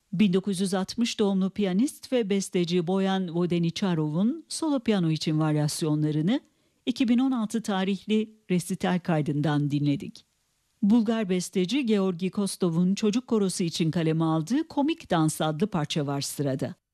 1960 doğumlu piyanist ve besteci Boyan Vodenicharov'un solo piyano için varyasyonlarını 2016 tarihli resital kaydından dinledik. Bulgar besteci Georgi Kostov'un çocuk korosu için kaleme aldığı Komik Dans adlı parça var sırada.